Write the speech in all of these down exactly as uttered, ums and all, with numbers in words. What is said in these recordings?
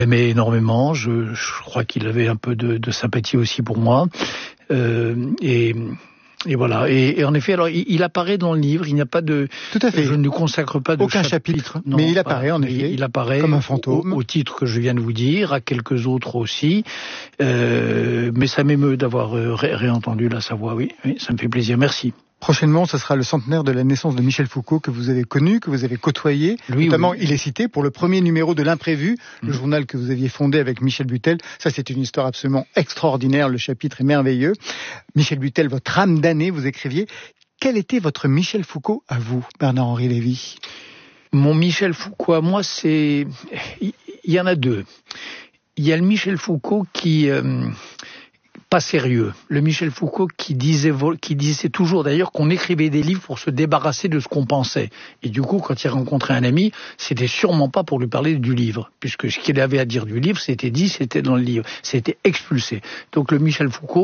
J'aimais énormément, je, je crois qu'il avait un peu de, de sympathie aussi pour moi. Euh, et... Et voilà. Et, et en effet, alors il, il apparaît dans le livre. Il n'y a pas de. Tout à fait. Je ne consacre pas de aucun chapitre. chapitre. Non, mais il apparaît voilà, en effet. Il, il apparaît comme un fantôme au, au titre que je viens de vous dire, à quelques autres aussi. Euh, mais ça m'émeut d'avoir euh, ré, réentendu là sa voix. Oui, oui, ça me fait plaisir. Merci. Prochainement, ce sera le centenaire de la naissance de Michel Foucault que vous avez connu, que vous avez côtoyé. Lui, Notamment, oui. il est cité pour le premier numéro de l'Imprévu, mmh. le journal que vous aviez fondé avec Michel Butel. Ça, c'est une histoire absolument extraordinaire. Le chapitre est merveilleux. Michel Butel, votre âme damnée, vous écriviez. Quel était votre Michel Foucault à vous, Bernard-Henri Lévy? Mon Michel Foucault à moi, c'est... Il y en a deux. Il y a le Michel Foucault qui... Euh... pas sérieux. Le Michel Foucault qui disait, qui disait toujours d'ailleurs qu'on écrivait des livres pour se débarrasser de ce qu'on pensait. Et du coup, quand il rencontrait un ami, c'était sûrement pas pour lui parler du livre, puisque ce qu'il avait à dire du livre, c'était dit, c'était dans le livre, c'était expulsé. Donc le Michel Foucault,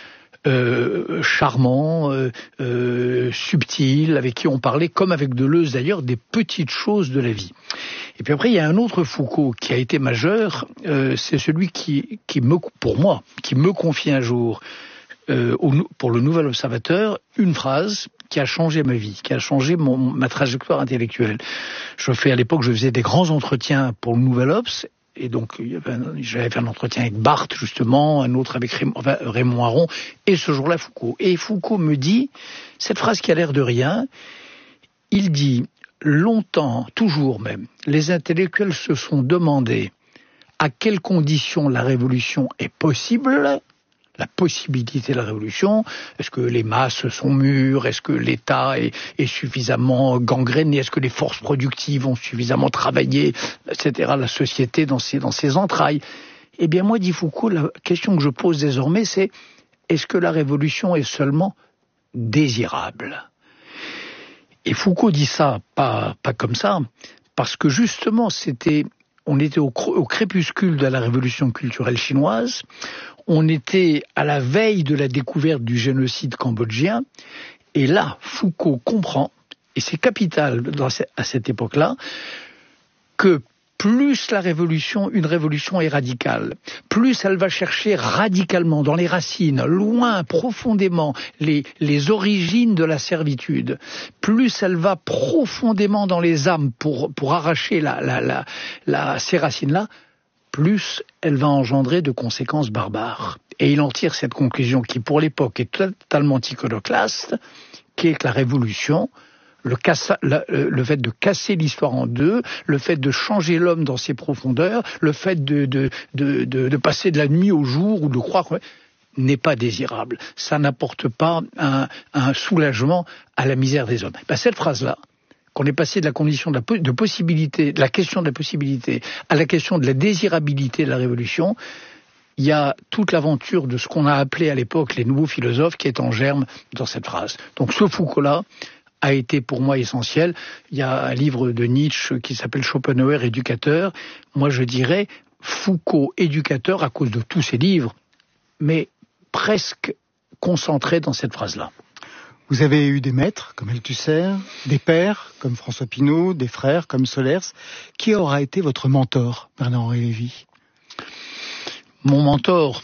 euh, charmant, euh, euh, subtil, avec qui on parlait, comme avec Deleuze d'ailleurs, des petites choses de la vie. Et puis après, il y a un autre Foucault qui a été majeur, euh, c'est celui qui, qui me, pour moi, qui me confie un jour, euh, au, pour le Nouvel Observateur, une phrase qui a changé ma vie, qui a changé mon, ma trajectoire intellectuelle. Je fais à l'époque, je faisais des grands entretiens pour le Nouvel Obs, et donc j'avais fait un entretien avec Barthes justement, un autre avec Raymond, enfin, Raymond Aron, et ce jour-là Foucault. Et Foucault me dit, cette phrase qui a l'air de rien, il dit... Longtemps, toujours même, les intellectuels se sont demandé à quelles conditions la révolution est possible, la possibilité de la révolution. Est-ce que les masses sont mûres? Est-ce que l'État est, est suffisamment gangréné? Est-ce que les forces productives ont suffisamment travaillé, et cetera, la société dans ses, dans ses entrailles? Eh bien, moi, dit Foucault, la question que je pose désormais, c'est est-ce que la révolution est seulement désirable? Et Foucault dit ça, pas, pas comme ça, parce que justement, c'était, on était au, au crépuscule de la révolution culturelle chinoise, on était à la veille de la découverte du génocide cambodgien, et là, Foucault comprend, et c'est capital dans, à cette époque-là, que plus la révolution, une révolution est radicale, plus elle va chercher radicalement, dans les racines, loin, profondément, les, les origines de la servitude, plus elle va profondément dans les âmes pour, pour arracher la, la, la, la, ces racines-là, plus elle va engendrer de conséquences barbares. Et il en tire cette conclusion qui, pour l'époque, est totalement iconoclaste, qui est que la révolution... Le, cassa, le, le fait de casser l'histoire en deux, le fait de changer l'homme dans ses profondeurs, le fait de, de, de, de, de passer de la nuit au jour ou de croire n'est pas désirable. Ça n'apporte pas un, un soulagement à la misère des hommes. Ben, cette phrase-là, qu'on est passé de la condition de la, de possibilité, de la question de la possibilité à la question de la désirabilité de la révolution, il y a toute l'aventure de ce qu'on a appelé à l'époque les nouveaux philosophes qui est en germe dans cette phrase. Donc ce Foucault-là a été pour moi essentiel. Il y a un livre de Nietzsche qui s'appelle Schopenhauer, éducateur. Moi, je dirais Foucault, éducateur, à cause de tous ses livres, mais presque concentré dans cette phrase-là. Vous avez eu des maîtres comme Althusser, des pères comme François Pinault, des frères comme Solers. Qui aura été votre mentor, Bernard-Henri Lévy? Mon mentor,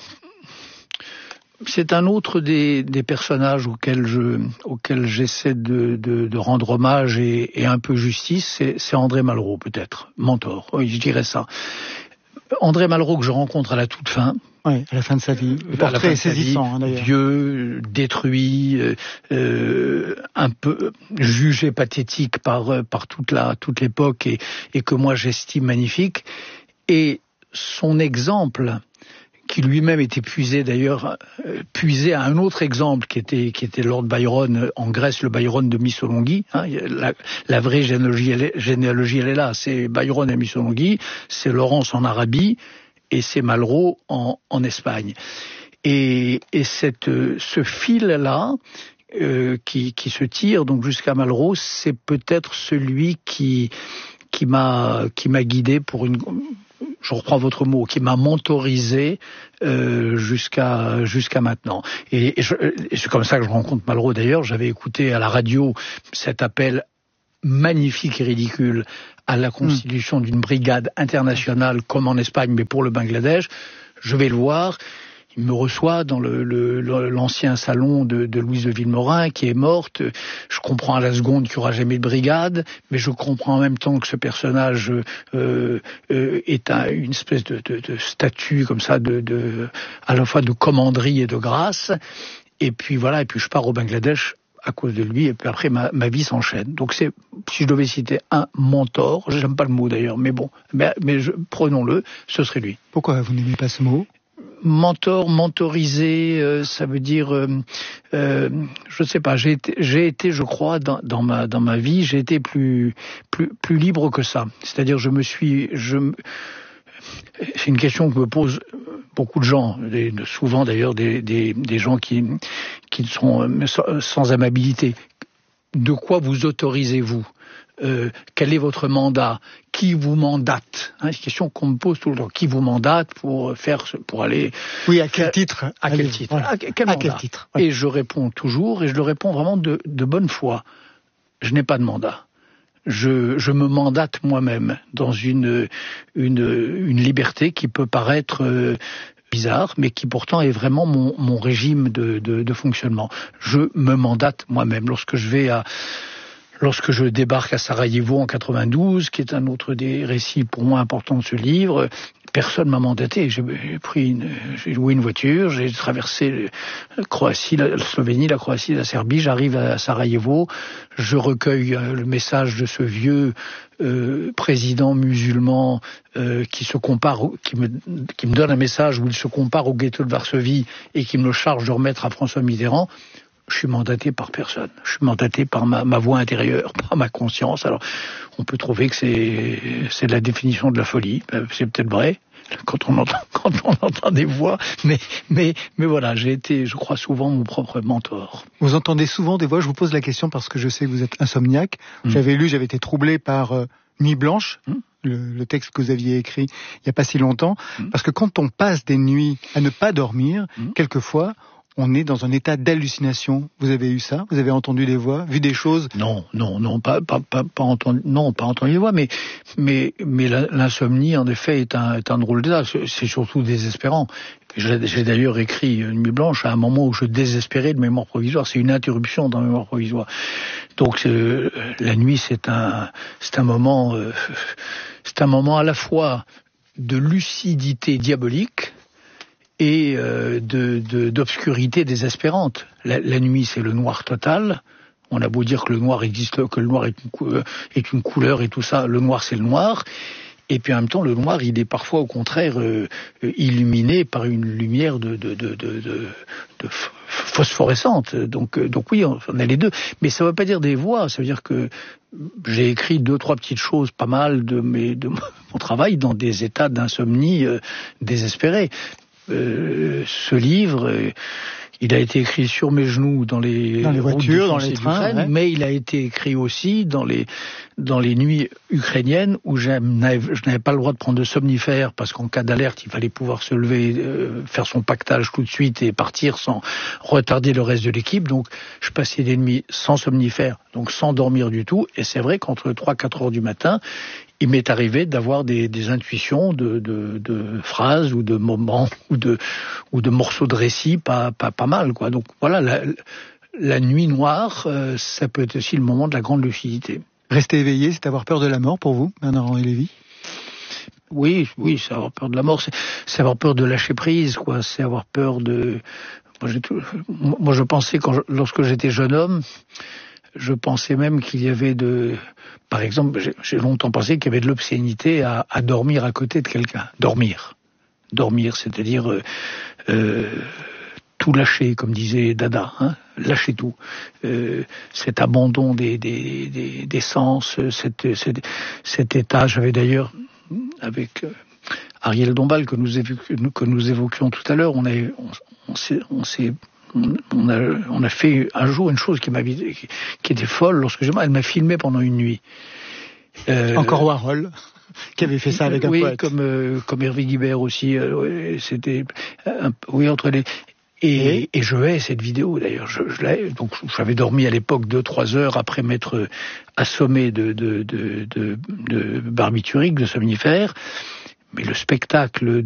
c'est un autre des, des personnages auxquels je, auxquels j'essaie de, de, de rendre hommage et, et un peu justice. C'est, c'est André Malraux, peut-être, mentor. Oui, je dirais ça. André Malraux que je rencontre à la toute fin. Oui, à la fin de sa vie. Le portrait est saisissant, hein, d'ailleurs. Vieux, détruit, euh, un peu jugé pathétique par par toute la toute l'époque et, et que moi j'estime magnifique. Et son exemple, qui lui-même était puisé d'ailleurs, euh, puisé à un autre exemple qui était qui était Lord Byron en Grèce, le Byron de Missolonghi. Hein, la, la vraie généalogie, elle est, généalogie, elle est là. C'est Byron à Missolonghi, c'est Laurence en Arabie et c'est Malraux en, en Espagne. Et, et cette, ce fil-là euh, qui, qui se tire donc jusqu'à Malraux, c'est peut-être celui qui qui m'a qui m'a guidé pour une je reprends votre mot, qui m'a mentorisé euh, jusqu'à jusqu'à maintenant. Et, et, je, et c'est comme ça que je rencontre Malraux d'ailleurs. J'avais écouté à la radio cet appel magnifique et ridicule à la constitution mmh. d'une brigade internationale comme en Espagne, mais pour le Bangladesh. Je vais le voir. Il me reçoit dans le, le, l'ancien salon de, de Louise de Villemorin, qui est morte. Je comprends à la seconde qu'il n'y aura jamais de brigade, mais je comprends en même temps que ce personnage euh, euh, est un, une espèce de, de, de statue comme ça, de, de, à la fois de commanderie et de grâce. Et puis voilà, et puis je pars au Bangladesh à cause de lui, et puis après ma, ma vie s'enchaîne. Donc c'est, si je devais citer un mentor, j'aime pas le mot d'ailleurs, mais bon, mais, mais je, prenons-le, ce serait lui. Pourquoi vous n'aimez pas ce mot ? Mentor, mentorisé, euh, ça veut dire, euh, euh, je ne sais pas. J'ai été, j'ai été, je crois, dans, dans ma dans ma vie, j'ai été plus plus plus libre que ça. C'est-à-dire, je me suis, je, c'est une question que me posent beaucoup de gens, des, souvent d'ailleurs des, des des gens qui qui sont sans amabilité. De quoi vous autorisez-vous ? Euh, quel est votre mandat ? Qui vous mandate ? hein, C'est une question qu'on me pose tout le temps. Qui vous mandate pour faire, pour aller... Oui, à quel titre ? À quel titre ? Voilà. À, quel, à quel titre ? ouais. Et je réponds toujours, et je le réponds vraiment de, de bonne foi. Je n'ai pas de mandat. Je, je me mandate moi-même dans une, une, une liberté qui peut paraître... Euh, bizarre, mais qui pourtant est vraiment mon, mon régime de, de, de fonctionnement. Je me mandate moi-même. Lorsque je vais à... Lorsque je débarque à Sarajevo en quatre-vingt-douze, qui est un autre des récits pour moi importants de ce livre, personne m'a mandaté. J'ai pris une, j'ai loué une voiture, j'ai traversé la Croatie, la Slovénie, la Croatie, la Serbie. J'arrive à Sarajevo, je recueille le message de ce vieux euh, président musulman euh, qui se compare, qui me, qui me donne un message où il se compare au ghetto de Varsovie et qui me le charge de remettre à François Mitterrand. Je suis mandaté par personne. Je suis mandaté par ma, ma voix intérieure, par ma conscience. Alors, on peut trouver que c'est, c'est la définition de la folie. C'est peut-être vrai quand on entend, quand on entend des voix. Mais, mais, mais voilà, j'ai été, je crois, souvent mon propre mentor. Vous entendez souvent des voix. Je vous pose la question parce que je sais que vous êtes insomniaque. Mmh. J'avais lu, j'avais été troublé par euh, Nuit blanche. Mmh. Le, le texte que vous aviez écrit il n'y a pas si longtemps. Mmh. Parce que quand on passe des nuits à ne pas dormir, mmh. quelquefois, on est dans un état d'hallucination. Vous avez eu ça ? Vous avez entendu des voix, vu des choses ? Non, non, non, pas, pas, pas, pas entendu, non, pas entendu des voix, mais, mais, mais l'insomnie, en effet, est un, est un drôle d'état. C'est surtout désespérant. J'ai, j'ai d'ailleurs écrit Une nuit blanche à un moment où je désespérais de mémoire provisoire. C'est une interruption dans la mémoire provisoire. Donc, euh, la nuit, c'est un, c'est un moment, euh, c'est un moment à la fois de lucidité diabolique, et euh, de, de, d'obscurité désespérante. La, la nuit, c'est le noir total. On a beau dire que le noir existe, que le noir est une, est une couleur et tout ça, le noir, c'est le noir. Et puis en même temps, le noir, il est parfois au contraire euh, illuminé par une lumière de, de, de, de, de, de phosphorescente. Donc, euh, donc oui, on, on a les deux. Mais ça ne veut pas dire des voix. Ça veut dire que j'ai écrit deux, trois petites choses, pas mal de, mes, de mon travail, dans des états d'insomnie euh, désespérés. Euh, ce livre, euh, il a été écrit sur mes genoux dans les, dans les voitures, dans les trains, ouais. Mais il a été écrit aussi dans les dans les nuits ukrainiennes où je n'avais pas le droit de prendre de somnifères parce qu'en cas d'alerte, il fallait pouvoir se lever, euh, faire son pactage tout de suite et partir sans retarder le reste de l'équipe. Donc, je passais des nuits sans somnifères, donc sans dormir du tout. Et c'est vrai qu'entre trois quatre heures du matin, il m'est arrivé d'avoir des, des intuitions de, de, de phrases ou de moments ou de, ou de morceaux de récits pas, pas, pas mal, quoi. Donc voilà, la, la nuit noire, euh, ça peut être aussi le moment de la grande lucidité. Rester éveillé, c'est avoir peur de la mort pour vous, Bernard-Henri Lévy ? Oui, oui, c'est avoir peur de la mort, c'est, c'est avoir peur de lâcher prise, quoi. C'est avoir peur de... Moi, j'ai tout... Moi je pensais, quand je... lorsque j'étais jeune homme, je pensais même qu'il y avait de... Par exemple, j'ai, j'ai longtemps pensé qu'il y avait de l'obscénité à, à dormir à côté de quelqu'un. Dormir. Dormir, c'est-à-dire euh, euh, tout lâcher, comme disait Dada. Hein, lâcher tout. Euh, cet abandon des, des, des, des sens, cet, cet, cet état. J'avais d'ailleurs, avec euh, Ariel Dombal, que nous, évoquions, que nous évoquions tout à l'heure, on, a, on, on s'est... On s'est On a, on a fait un jour une chose qui m'a qui, qui était folle lorsque je, elle m'a filmé pendant une nuit. Euh, Encore Warhol, qui avait fait ça avec un oui, poète. comme euh, comme Hervé Guibert aussi. Euh, c'était un, oui entre les Et, et je hais cette vidéo d'ailleurs. Je, je l'ai. Donc j'avais dormi à l'époque deux trois heures après m'être assommé de de de de, de barbiturique, de somnifères. Mais le spectacle